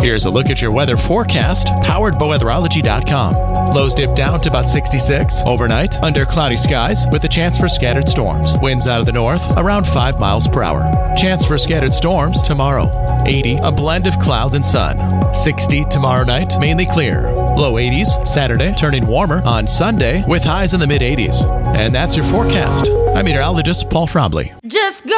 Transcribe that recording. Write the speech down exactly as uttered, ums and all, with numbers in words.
Here's a look at your weather forecast, powered by weatherology dot com. Lows dip down to about sixty-six. Overnight, under cloudy skies with a chance for scattered storms. Winds out of the north, around five miles per hour. Chance for scattered storms tomorrow. eighty, a blend of clouds and sun. sixty tomorrow night, mainly clear. Low eighties, Saturday, turning warmer on Sunday with highs in the mid eighties. And that's your forecast. I'm meteorologist Paul Frombley. Just go.